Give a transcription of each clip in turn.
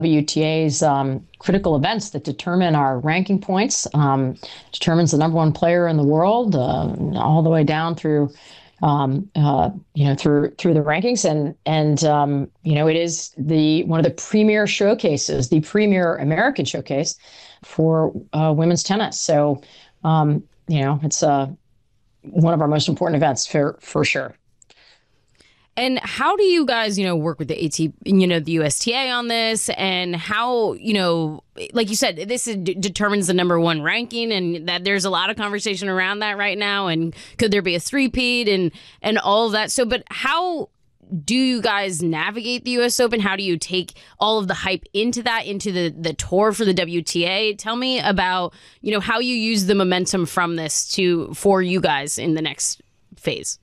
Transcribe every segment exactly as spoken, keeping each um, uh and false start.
W T A's um, critical events that determine our ranking points, um, determines the number one player in the world, uh, all the way down through, um, uh, you know, through through the rankings, and and um, you know, it is the one of the premier showcases, the premier American showcase for uh, women's tennis. So, um, you know, it's uh, one of our most important events for for sure. And how do you guys, you know, work with the A T, you know, the U S T A on this, and how, you know, like you said, this is, d- determines the number one ranking, and that there's a lot of conversation around that right now. And could there be a three-peat and and all of that? So, but how do you guys navigate the U S Open? How do you take all of the hype into that, into the the tour for the W T A? Tell me about, you know, how you use the momentum from this to for you guys in the next phase.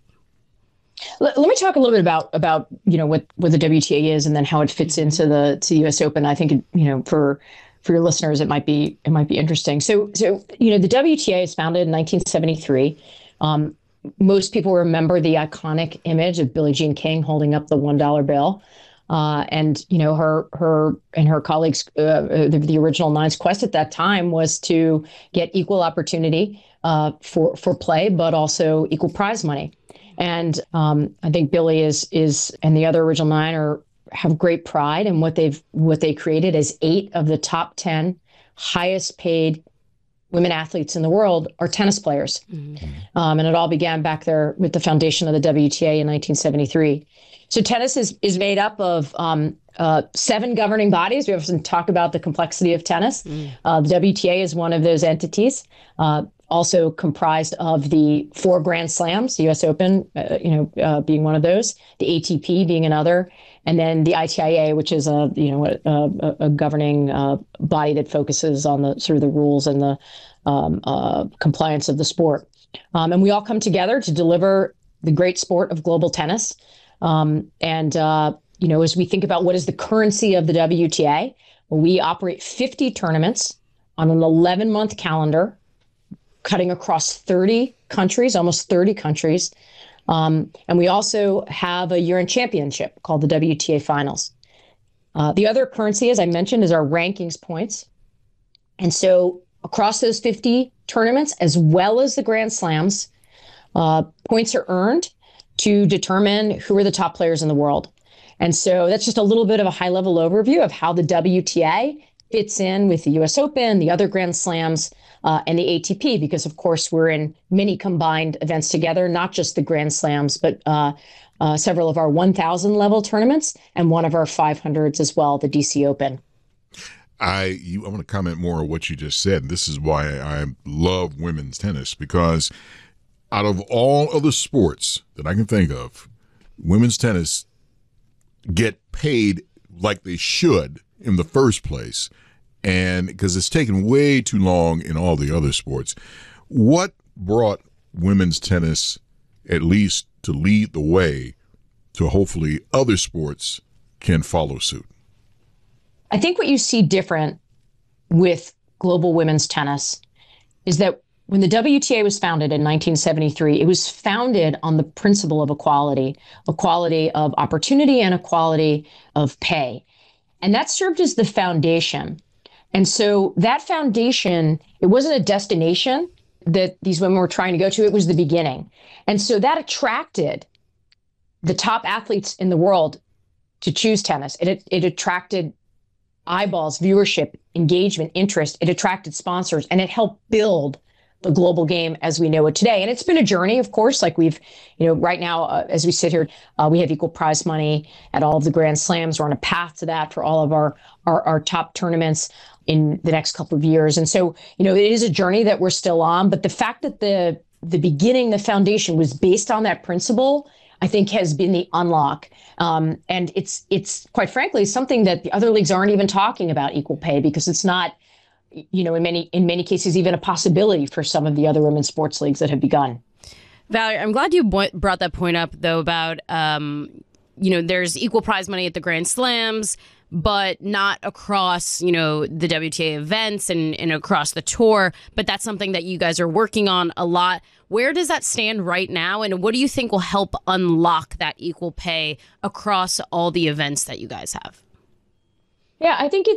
Let, let me talk a little bit about about you know what what the W T A is, and then how it fits into the to the U S Open. I think it, you know for for your listeners, it might be it might be interesting. So so you know the W T A is founded in nineteen seventy-three. Um, most people remember the iconic image of Billie Jean King holding up the one dollar bill, uh, and you know her her and her colleagues. Uh, the, the original Nine's quest at that time was to get equal opportunity uh, for for play, but also equal prize money. And um, I think Billie is is and the other original nine are have great pride in what they've what they created as eight of the top ten highest paid women athletes in the world are tennis players. Mm-hmm. Um, and it all began back there with the foundation of the W T A in nineteen seventy-three. So tennis is is made up of um, uh, seven governing bodies. We often talk about the complexity of tennis. Mm. Uh, the W T A is one of those entities. Uh, also comprised of the four Grand Slams, the U S Open, uh, you know, uh, being one of those, the A T P being another, and then the I T I A, which is a you know a, a governing uh, body that focuses on the sort of the rules and the um, uh, compliance of the sport. Um, and we all come together to deliver the great sport of global tennis. Um, and uh, you know, as we think about what is the currency of the W T A, well, we operate fifty tournaments on an eleven month calendar, cutting across thirty countries, almost thirty countries. Um, and we also have a year-end championship called the W T A Finals. Uh, the other currency, as I mentioned, is our rankings points. And so across those fifty tournaments, as well as the Grand Slams, uh, points are earned to determine who are the top players in the world. And so that's just a little bit of a high-level overview of how the W T A fits in with the U S Open, the other Grand Slams, uh, and the A T P, because, of course, we're in many combined events together, not just the Grand Slams, but uh, uh, several of our one thousand level tournaments and one of our five hundreds as well, the D C Open. I you, I want to comment more on what you just said. This is why I love women's tennis, because out of all other sports that I can think of, women's tennis get paid like they should in the first place, and because it's taken way too long in all the other sports. What brought women's tennis at least to lead the way to hopefully other sports can follow suit? I think what you see different with global women's tennis is that when the W T A was founded in nineteen seventy-three, it was founded on the principle of equality, equality of opportunity and equality of pay. And that served as the foundation. And so that foundation, it wasn't a destination that these women were trying to go to. It was the beginning. And so that attracted the top athletes in the world to choose tennis. It, it attracted eyeballs, viewership, engagement, interest. It attracted sponsors, and it helped build the global game as we know it today. And it's been a journey, of course, like we've, you know, right now, uh, as we sit here, uh, we have equal prize money at all of the Grand Slams. We're on a path to that for all of our, our, our top tournaments in the next couple of years. And so, you know, it is a journey that we're still on, but the fact that the, the beginning, the foundation was based on that principle, I think has been the unlock. Um, and it's, it's quite frankly, something that the other leagues aren't even talking about, equal pay, because it's not, you know, in many in many cases, even a possibility for some of the other women's sports leagues that have begun. Valerie, I'm glad you brought that point up, though, about, um, you know, there's equal prize money at the Grand Slams, but not across, you know, the W T A events and, and across the tour. But that's something that you guys are working on a lot. Where does that stand right now? And what do you think will help unlock that equal pay across all the events that you guys have? Yeah, I think